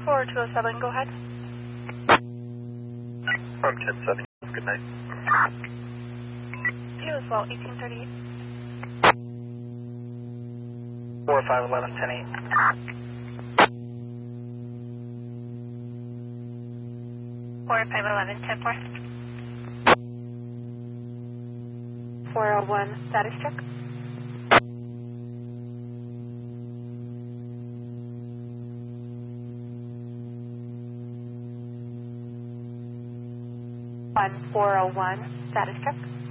4207, go ahead. Farm 10-7, good night. You as well, 1838. 4511, 10-8. 4511, 10-4. 401, status check. One 401, status check.